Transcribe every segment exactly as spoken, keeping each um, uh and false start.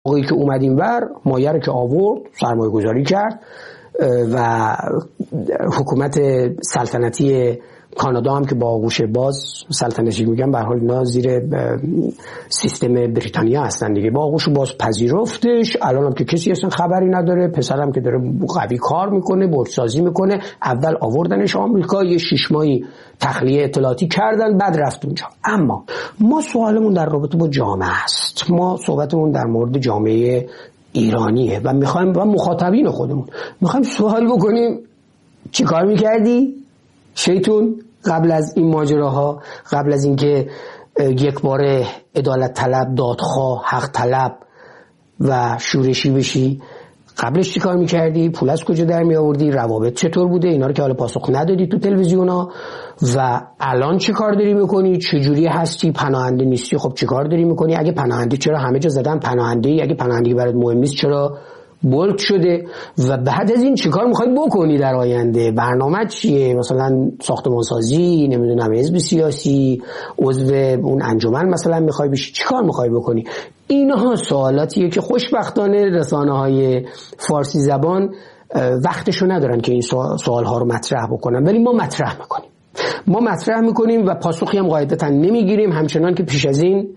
موقعی که اومدیم ور مایه رو که آورد سرمایه گذاری کرد و حکومت سلطنتی کانادا هم که با آغوش باز سلطنتی میگم به هر حال اینا زیر سیستم بریتانیا هستن دیگه، با آغوش باز پذیرفتش. الان هم که کسی اصلا خبری نداره، پسرم که داره قوی کار میکنه، بورسازی میکنه. اول آوردنش آمریکا، یه شش ماهی تخلیه اطلاعاتی کردن، بعد رفت اونجا. اما ما سوالمون در رابطه با جامعه است، ما صحبتمون در مورد جامعه ایرانیه و میخوایم و مخاطبین خودمون میخوایم سوال بکنیم چی کار میکردی شیطون قبل از این ماجراها، قبل از اینکه یک بار عدالت طلب، دادخواه، حق طلب و شورشی بشی؟ قبلش چی کار میکردی؟ پول از کجا در میآوردی؟ روابط چطور بوده؟ اینا رو که حالا پاسخ ندادی تو تلویزیونا. و الان چی کار داری میکنی؟ چجوری هستی؟ پناهنده نیستی؟ خب چی کار داری میکنی؟ اگه پناهنده چرا همه جا زدن پناهنده ای؟ اگه پناهندگی برات مهم نیست چرا بولد شده؟ و بعد از این چیکار میخوای بکنی در آینده؟ برنامه چیه؟ مثلا ساختمان سازی، نمیدونم حزب سیاسی، عضو اون انجمن مثلا میخوای بشی؟ چیکار میخوای بکنی؟ اینها سوالاتیه که خوشبختانه رسانه‌های فارسی زبان وقتشو ندارن که این سوالها رو مطرح بکنن، ولی ما مطرح میکنیم ما مطرح میکنیم و پاسخی هم قاعدتا نمیگیریم. همچنان که پیش از این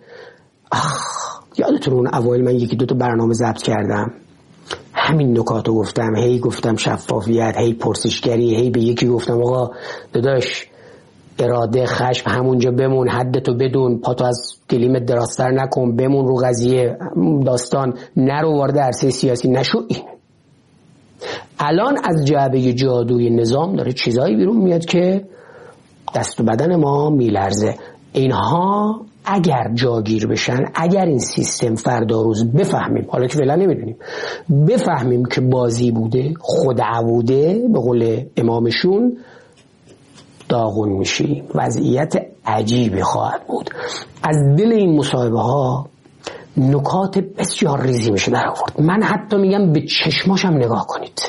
یادتون اون اوایل من یکی دو تا برنامه ضبط کردم، همین نکاتو گفتم، هی گفتم شفافیت، هی پرسشگری، هی به یکی گفتم آقا داداش اراده، خشم همونجا بمون، حدتو بدون، پاتو از گلیمت دراستر نکن، بمون رو قضیه داستان، نرو وارد عرصه سیاسی نشو. این الان از جعبه جادوی نظام داره چیزایی بیرون میاد که دست و بدن ما میلرزه. اینها اگر جاگیر بشن، اگر این سیستم فردا روز بفهمیم، حالا که فعلا نمیدونیم، بفهمیم که بازی بوده، خدعه بوده به قول امامشون، داغون میشی. وضعیت عجیبی خواهد بود. از دل این مصاحبه ها نکات بسیار ریزی میشه در آورد. من حتی میگم به چشماشم نگاه کنید.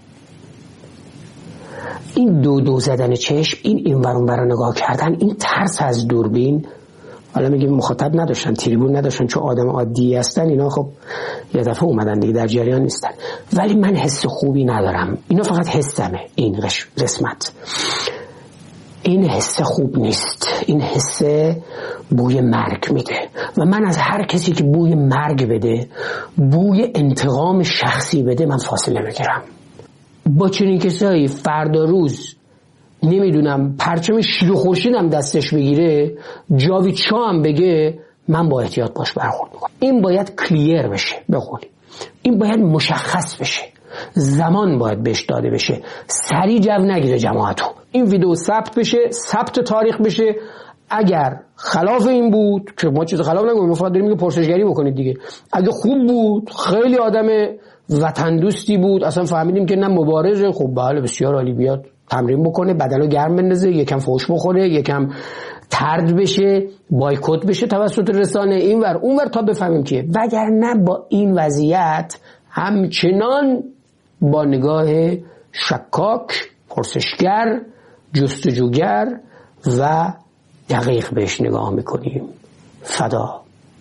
این دو دو زدن چشم، این این ورون برا نگاه کردن، این ترس از دوربین. حالا میگیم مخاطب نداشتن، تریبون نداشتن، چون آدم عادی هستن اینا، خب یه دفعه اومدن دیگه، در جریان نیستن. ولی من حس خوبی ندارم، اینا فقط حسمه. این قسمت این حس خوب نیست، این حس بوی مرگ میده و من از هر کسی که بوی مرگ بده، بوی انتقام شخصی بده، من فاصله میگیرم. با چنین کسایی فردا روز نمیدونم پرچم شیر و خورشیدم دستش بگیره، جاوید شاه هم بگه، من با احتیاط باش برخورد میکنم. این باید کلیر بشه، بقولی این باید مشخص بشه، زمان باید بهش داده بشه، سریع جو نگیره جماعتو. این ویدیو ثبت بشه، ثبت تاریخ بشه. اگر خلاف این بود که ما چیز خلاف نگویم، ما فقط داریم میگه پرسشگری بکنید دیگه. اگه خوب بود، خیلی آدم وطن دوستی بود، اصلا فهمیدیم که نه مبارزه، خب بله بسیار عالی، بیاد تمرین بکنه، بدنو گرم بندازه، یکم فوش بخوره، یکم طرد بشه، بایکوت بشه توسط رسانه اینور اونور تا بفهمیم که. وگرنه با این وضعیت همچنان با نگاه شکاک، پرسشگر، جستجوگر و دقیق بهش نگاه میکنیم. فدا.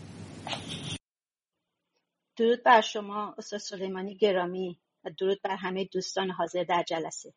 درود بر شما استاد سلیمانی گرامی و درود بر همه دوستان حاضر در جلسه.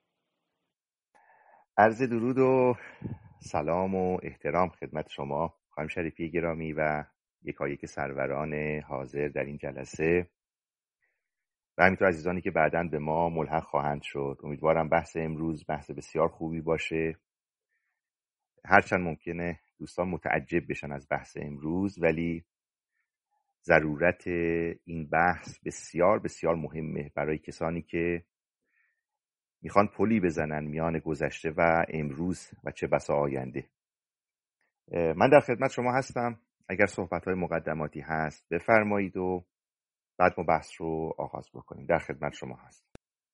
عرض درود و سلام و احترام خدمت شما خانم شریفی گرامی و یکایک سروران حاضر در این جلسه و همینطور عزیزانی که بعداً به ما ملحق خواهند شد. امیدوارم بحث امروز بحث بسیار خوبی باشه. هرچند ممکنه دوستان متعجب بشن از بحث امروز، ولی ضرورت این بحث بسیار بسیار مهمه برای کسانی که میخوان پلی بزنن میان گذشته و امروز و چه بسا آینده. من در خدمت شما هستم. اگر صحبت‌های مقدماتی هست بفرمایید و بعد ما بحث رو آغاز بکنیم. در خدمت شما هست.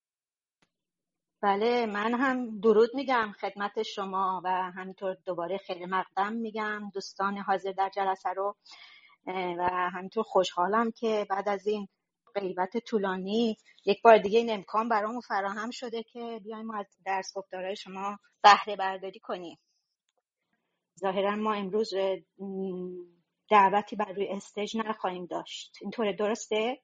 بله، من هم درود میگم خدمت شما و همینطور دوباره خیلی مقدم میگم دوستان حاضر در جلسه رو و همینطور خوشحالم که بعد از این غیبت طولانی یک بار دیگه این امکان برامون فراهم شده که بیایم از درس گفتارهای شما بهره برداری کنیم. ظاهرا ما امروز دعوتی بر روی استیج نخواهیم داشت، اینطوره درسته؟